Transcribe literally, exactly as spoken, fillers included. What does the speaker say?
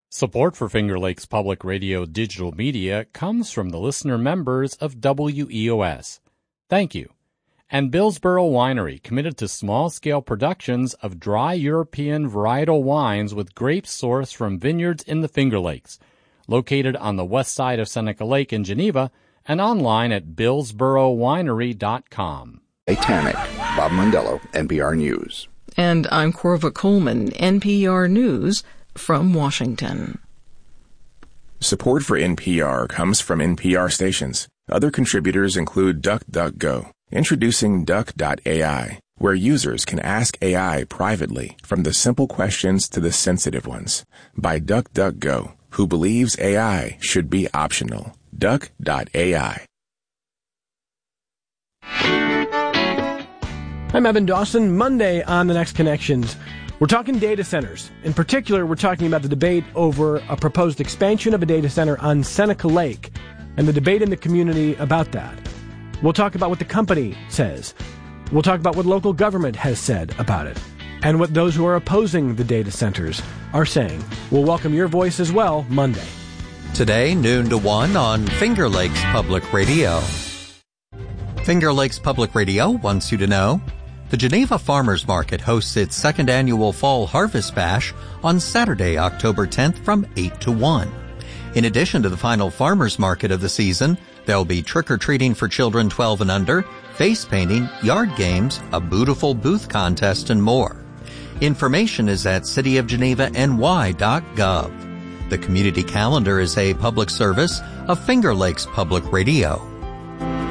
Support for Finger Lakes Public Radio digital media comes from the listener members of W E O S. Thank you. And Billsboro Winery, committed to small-scale productions of dry European varietal wines with grapes sourced from vineyards in the Finger Lakes, located on the west side of Seneca Lake in Geneva, and online at billsboro winery dot com. Titanic. Bob Mondello, N P R News. And I'm Corva Coleman, N P R News, from Washington. Support for N P R comes from N P R stations. Other contributors include DuckDuckGo, introducing Duck dot A I, where users can ask A I privately, from the simple questions to the sensitive ones, by DuckDuckGo, who believes A I should be optional. Duck dot A I. I'm Evan Dawson. Monday on The Next Connections, we're talking data centers. In particular, we're talking about the debate over a proposed expansion of a data center on Seneca Lake and the debate in the community about that. We'll talk about what the company says. We'll talk about what local government has said about it and what those who are opposing the data centers are saying. We'll welcome your voice as well Monday. Today, noon to one on Finger Lakes Public Radio. Finger Lakes Public Radio wants you to know the Geneva Farmers Market hosts its second annual Fall Harvest Bash on Saturday, October tenth from eight to one. In addition to the final farmers market of the season, there'll be trick-or-treating for children twelve and under, face painting, yard games, a beautiful booth contest, and more. Information is at city of geneva n y dot gov. The community calendar is a public service of Finger Lakes Public Radio.